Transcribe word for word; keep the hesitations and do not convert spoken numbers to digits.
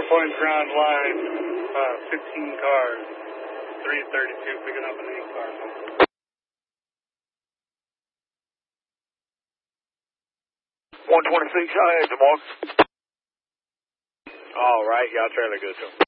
Point ground line, uh, fifteen cars, three thirty-two, picking up an eight car. one twenty-six, I had the mark. All right, y'all trailer good, sir.